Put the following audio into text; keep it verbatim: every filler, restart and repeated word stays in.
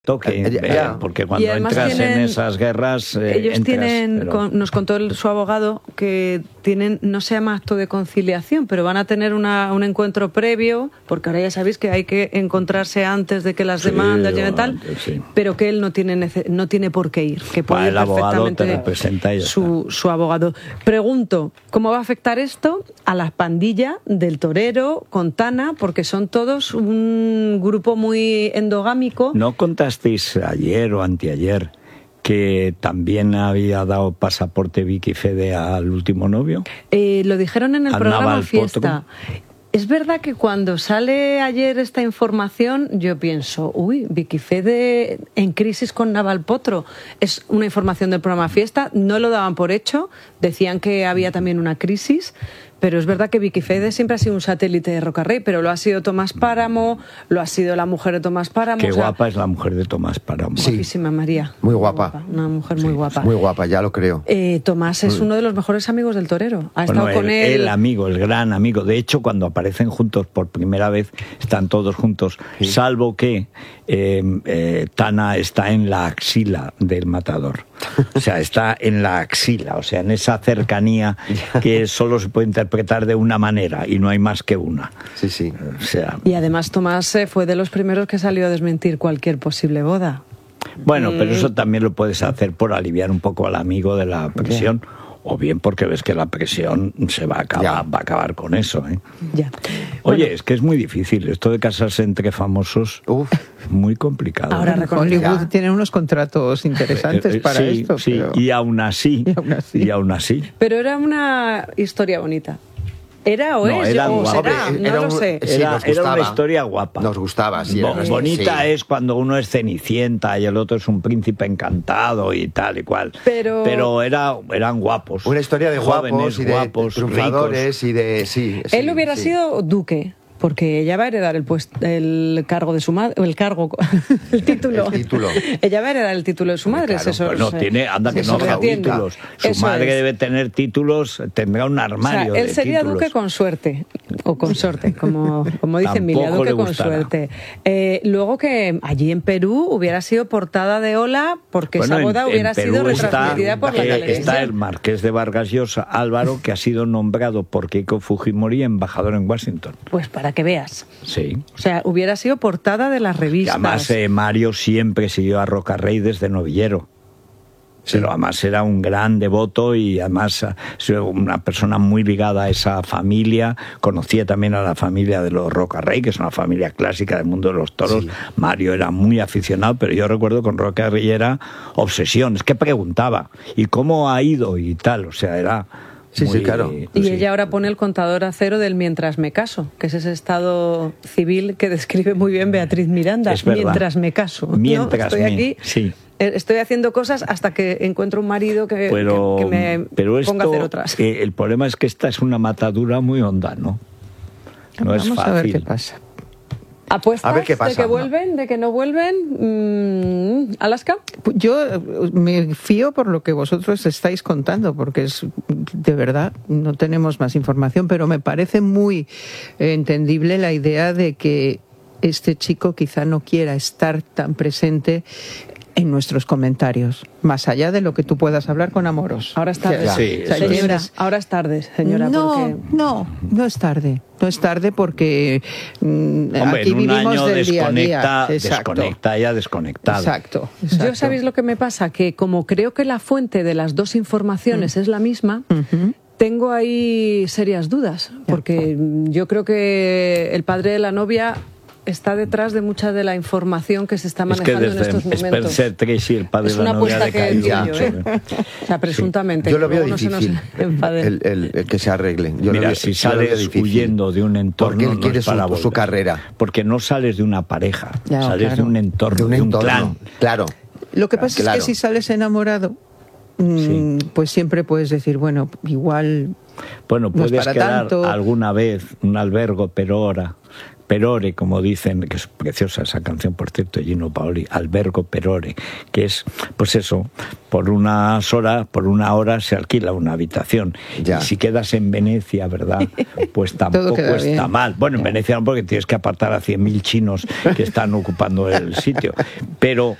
toque, eh, eh, porque cuando entras tienen, en esas guerras eh, ellos entras, tienen, pero... con, nos contó el, su abogado que tienen, no se llama acto de conciliación, pero van a tener una, un encuentro previo, porque ahora ya sabéis que hay que encontrarse antes de que las sí, demandas lleven tal, sí. Pero que él no tiene nece, no tiene por qué ir, que puede el ir perfectamente abogado te representa y su, su abogado. Pregunto, ¿cómo va a afectar esto a la pandilla del torero con Tana? Porque son todos un grupo muy endogámico. No contasteis ayer o anteayer que también había dado pasaporte Vicky Fede al último novio. Eh, lo dijeron en el al programa Naval Fiesta. Potro. Es verdad que cuando sale ayer esta información, yo pienso, uy, Vicky Fede en crisis con Naval Potro. Es una información del programa Fiesta, no lo daban por hecho, decían que había también una crisis, pero es verdad que Vicky Fede siempre ha sido un satélite de Rocarrey, pero lo ha sido Tomás Páramo, lo ha sido la mujer de Tomás Páramo. Qué o sea, guapa es la mujer de Tomás Páramo. Sí. Guapísima, María. Muy guapa. Muy guapa. Una mujer muy sí, guapa. Muy guapa, ya lo creo. Eh, Tomás es uno de los mejores amigos del torero. Ha bueno, estado con el, él. El amigo, el gran amigo. De hecho, cuando aparecen juntos por primera vez, están todos juntos, sí. Salvo que eh, eh, Tana está en la axila del matador. O sea, está en la axila, o sea, en esa cercanía que solo se puede interpretar de una manera y no hay más que una. Sí, sí. O sea, y además Tomás eh, fue de los primeros que salió a desmentir cualquier posible boda. Bueno, mm. pero eso también lo puedes hacer por aliviar un poco al amigo de la presión. Yeah. O bien porque ves que la presión se va a acabar, va a acabar con eso, ¿eh? Ya. Oye, bueno. Es que es muy difícil. Esto de casarse entre famosos, Uf. muy complicado. Ahora ¿eh? Hollywood tiene unos contratos interesantes eh, eh, para sí, esto. Sí, pero... y aún así, y aún así. Y aún así. Pero era una historia bonita. ¿Era o no, es? Era o guapa. será, no era lo un, sé. Sí, era, era una historia guapa. Nos gustaba, sí. Bo- era, bonita sí. es cuando uno es Cenicienta y el otro es un príncipe encantado y tal y cual. Pero, Pero era, eran guapos. Una historia de jóvenes, guapos y de guapos, triunfadores ricos. y de... Sí, sí, Él hubiera sí. sido duque. Porque ella va a heredar el puesto, el cargo de su madre, el cargo, el título. El título. Ella va a heredar el título de su madre. Claro, eso, no tiene, anda que no haga títulos. Su eso madre es. debe tener títulos, tendrá un armario. O sea, él de sería títulos. duque con suerte, o consorte, como, como dice Emilia, duque con suerte. Eh, luego que allí en Perú hubiera sido portada de Ola, porque bueno, esa boda en, hubiera en Perú sido retransmitida está, por la eh, televisión. Está el marqués de Vargas Llosa, Álvaro, que ha sido nombrado por Keiko Fujimori embajador en Washington. Pues para que veas. Sí. O sea, hubiera sido portada de las revistas. Y además eh, Mario siempre siguió a Rocarrey desde novillero. Sí. Pero además era un gran devoto y además una persona muy ligada a esa familia. Conocía también a la familia de los Rocarrey, que es una familia clásica del mundo de los toros. Sí. Mario era muy aficionado, pero yo recuerdo con Rocarrey era obsesión. Es que preguntaba, ¿y cómo ha ido? Y tal, o sea, era... Sí, Muy, sí, claro. Y sí. ella ahora pone el contador a cero del mientras me caso, que es ese estado civil que describe muy bien Beatriz Miranda. Es verdad. Mientras me caso. Mientras ¿no? Estoy me... aquí, sí. estoy haciendo cosas hasta que encuentro un marido que, pero, que, que me pero esto, ponga a hacer otras. Eh, el problema es que esta es una matadura muy honda, ¿no? No Vamos es fácil. a ver qué pasa. ¿Apuestas a ver qué pasa. de que vuelven, de que no vuelven? Mm, ¿Alaska? Yo me fío por lo que vosotros estáis contando, porque es de verdad, no tenemos más información, pero me parece muy eh, entendible la idea de que este chico quizá no quiera estar tan presente en nuestros comentarios, más allá de lo que tú puedas hablar con Amoros. Ahora es tarde, sí, o sea, señora. Ahora es tarde, señora. No, porque... no, no es tarde. No es tarde porque mmm, Hombre, aquí en un vivimos año del día a día. desconecta, Exacto. desconecta ya desconectado. Exacto, exacto. Yo, ¿sabéis lo que me pasa? Que como creo que la fuente de las dos informaciones mm. es la misma, uh-huh. tengo ahí serias dudas, porque yo creo que el padre de la novia está detrás de mucha de la información que se está manejando es que en estos momentos. Spencer Tracy, el padre es de la una novia, apuesta que decaído yo, ¿eh? O sea, presuntamente. Sí. Yo lo veo no difícil, el, el, el que se arreglen. Yo Mira, lo veo, si sales huyendo de un entorno, porque él no quiere es para su, su carrera. Porque no sales de una pareja, ya, sales claro. de un entorno, de un, de un entorno, clan. Claro. Lo que pasa claro. es que si sales enamorado, sí. pues siempre puedes decir, bueno, igual... Bueno, puedes no es para quedar tanto. alguna vez un albergo, pero ahora... perore, como dicen, que es preciosa esa canción, por cierto, de Gino Paoli, albergo perore, que es, pues eso, por unas horas, por una hora se alquila una habitación. Ya. Y si quedas en Venecia, ¿verdad? Pues tampoco está bien. mal. Bueno, en Ya. Venecia no, porque tienes que apartar a cien mil chinos que están ocupando el sitio. Pero